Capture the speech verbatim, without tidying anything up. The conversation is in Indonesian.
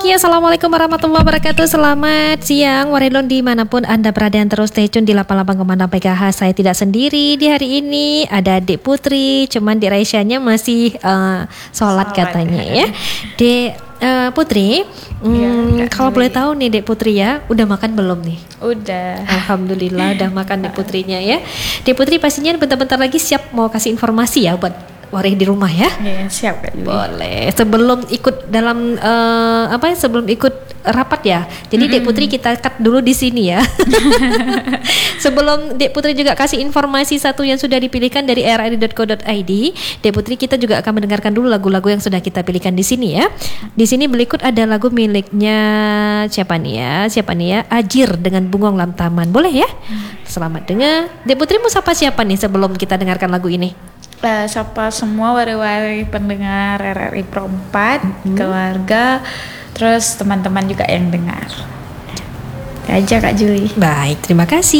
Oke, assalamualaikum warahmatullahi wabarakatuh. Selamat siang, Warilon dimanapun Anda berada, yang terus stay tune di delapan puluh delapan koma enam P K H. Saya tidak sendiri di hari ini, ada Dek Putri. Cuman Dek Raisyanya masih uh, sholat katanya ya. Dek uh, Putri, hmm, ya, kalau boleh tahu nih Dek Putri ya, udah makan belum nih? Udah. Alhamdulillah udah makan Dek Putrinya ya. Dek Putri pastinya bentar-bentar lagi siap mau kasih informasi ya buat Warih di rumah ya? Ya, siap Kak Juli. Boleh. Sebelum ikut dalam uh, apa ya? Sebelum ikut rapat ya. Jadi mm-hmm. Dek Putri kita cut dulu di sini ya. Sebelum Dek Putri juga kasih informasi satu yang sudah dipilihkan dari r r i dot co dot i d, Dek Putri kita juga akan mendengarkan dulu lagu-lagu yang sudah kita pilihkan di sini ya. Di sini berikut ada lagu miliknya siapa nih ya? Siapa nih ya? Ajir dengan Bungong Lam Taman. Boleh ya? Selamat dengar. Dek Putri mau sapa siapa nih sebelum kita dengarkan lagu ini? Uh, sapa semua wari-wari pendengar R R I Pro empat, mm-hmm. keluarga, terus teman-teman juga yang dengar. Aja Kak Juli. Baik, terima kasih.